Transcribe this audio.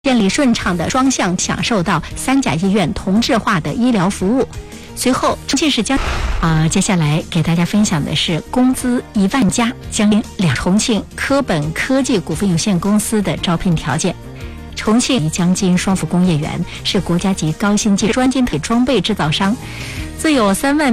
建立顺畅的双向享受到3甲医院同质化的医疗服务。随后，重庆市接下来给大家分享的是工资1万加将重庆科本科技股份有限公司的招聘条件。重庆江津双福工业园是国家级高新技专精体装备制造商，自有3万